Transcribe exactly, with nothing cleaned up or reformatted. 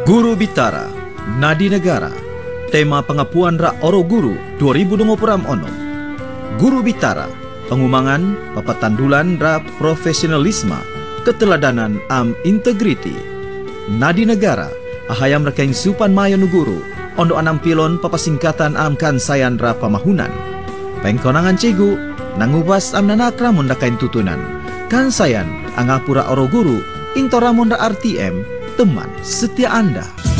Guru Bitara, Nadi Negara, tema pengapuan Ra Oro Guru dua ribu dua puluh ono. Guru Bitara, pengumangan papatandulan Ra profesionalisme, keteladanan am integriti. Nadi Negara, ahayam rekain supan mayo nuguru, ondo anam pilon papasingkatan am kansayan Ra pamahunan. Pengkonangan cegu, nangubas am nanakra mundakain tutunan. Kansayan, angapura Oro Guru, intoramon Ra R T M, teman setia Anda.